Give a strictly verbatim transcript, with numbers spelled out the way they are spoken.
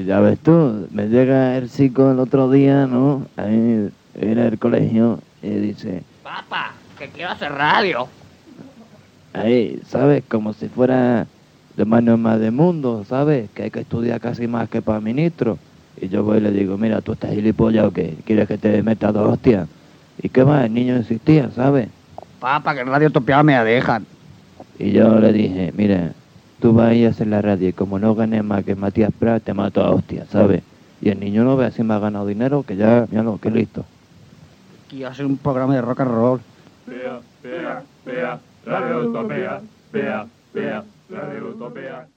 ya ves tú, me llega el chico el otro día, ¿no? Ahí en el colegio y dice... Papá, que quiero hacer radio. Ahí, ¿sabes? Como si fuera de mano más de mundo, ¿sabes? Que hay que estudiar casi más que para ministro. Y yo voy y le digo, mira, ¿tú estás gilipollas o qué? ¿Quieres que te meta dos hostias? ¿Y qué más? El niño insistía, ¿sabes? Papá, que en Radio Utopía me la dejan. Y yo le dije, mira, tú vas a ir a hacer la radio y como no ganes más que Matías Prat, te mato a hostias, ¿sabes? Y el niño no ve así me ha ganado dinero, que ya, ya no, que listo. Quiero hacer un programa de rock and roll. Vea, vea, vea, Radio Utopía, vea, vea, Radio Utopía.